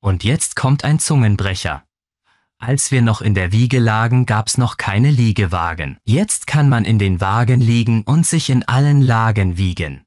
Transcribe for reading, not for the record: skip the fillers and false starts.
Und jetzt kommt ein Zungenbrecher. Als wir noch in der Wiege lagen, gab's noch keine Liegewagen. Jetzt kann man in den Wagen liegen und sich in allen Lagen wiegen.